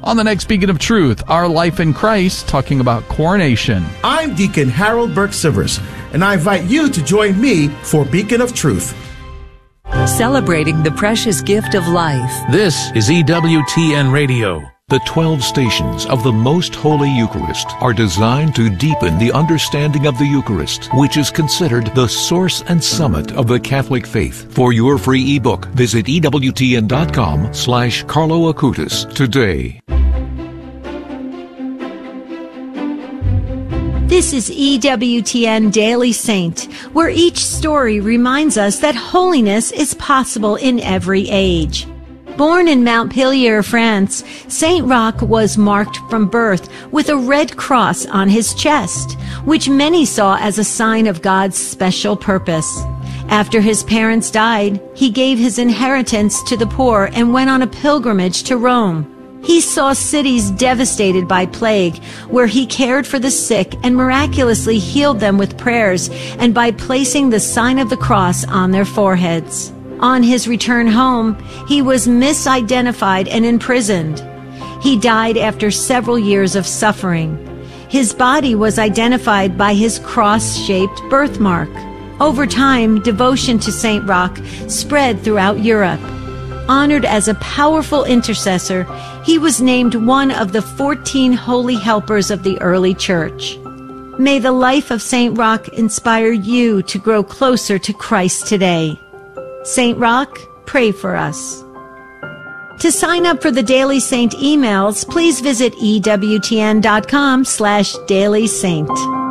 On the next Beacon of Truth, Our Life in Christ, talking about coronation. I'm Deacon Harold Burke-Sivers, and I invite you to join me for Beacon of Truth. Celebrating the precious gift of life. This is EWTN Radio. The 12 stations of the Most Holy Eucharist are designed to deepen the understanding of the Eucharist, which is considered the source and summit of the Catholic faith. For your free ebook, visit EWTN.com/Carlo Acutis today. This is EWTN Daily Saint, where each story reminds us that holiness is possible in every age. Born in Montpellier, France, Saint Roch was marked from birth with a red cross on his chest, which many saw as a sign of God's special purpose. After his parents died, he gave his inheritance to the poor and went on a pilgrimage to Rome. He saw cities devastated by plague, where he cared for the sick and miraculously healed them with prayers and by placing the sign of the cross on their foreheads. On his return home, he was misidentified and imprisoned. He died after several years of suffering. His body was identified by his cross-shaped birthmark. Over time, devotion to Saint Roch spread throughout Europe. Honored as a powerful intercessor, he was named one of the 14 holy helpers of the early church. May the life of Saint Roch inspire you to grow closer to Christ today. Saint Roch, pray for us. To sign up for the Daily Saint emails, please visit EWTN.com/Daily Saint.